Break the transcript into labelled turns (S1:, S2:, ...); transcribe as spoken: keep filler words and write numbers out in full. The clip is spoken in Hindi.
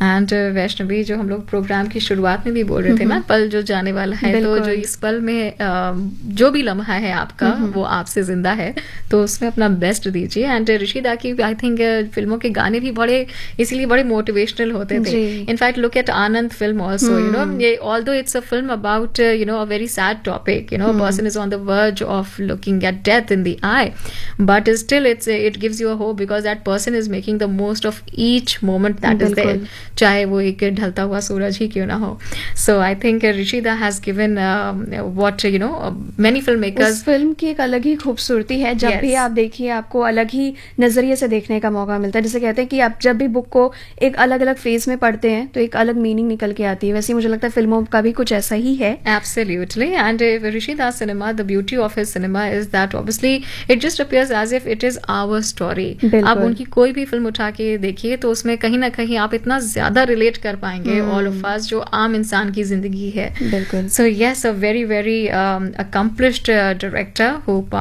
S1: एंड वैष्णवी, जो हम लोग प्रोग्राम की शुरुआत में भी बोल रहे थे ना, पल जो जाने वाला है, तो जो इस पल में uh, जो भी लम्हा है आपका वो आपसे जिंदा है, तो उसमें अपना बेस्ट दीजिए. एंड ऋषिदा की आई थिंक फिल्मों के गाने भी बड़े इसीलिए बड़े मोटिवेशनल होते थे. In fact look at Anand film also, you know, ये although it's a film about you know a very sad topic, you know, person is on the verge of looking at death in the I, but still it's it gives you a hope because that person is making the most of each moment that is there, चाहे वो एक ढलता हुआ सूरज ही क्यों ना हो. सो I think ऋषिदा has given what you know many film makers.
S2: Film की एक अलग ही खूबसूरती है, जब yes. भी आप देखिए आपको अलग ही नजरिए से देखने का मौका मिलता है. जैसे कहते हैं कि आप जब भी बुक को एक अलग अलग फेज में पढ़ते हैं तो एक अलग मीनिंग निकल के आती है. वैसे मुझे लगता है फिल्मों का भी कुछ ऐसा ही है.
S1: Absolutely. And Rishidas cinema, the beauty of his cinema is that obviously it just appears as if it is our story. आप उनकी कोई भी फिल्म उठा के देखिए तो उसमें कहीं ना कहीं आप इतना ज्यादा रिलेट कर पाएंगे ऑल ऑफ अस, जो आम इंसान की जिंदगी है.
S2: बिल्कुल.
S1: So yes, a very very accomplished director who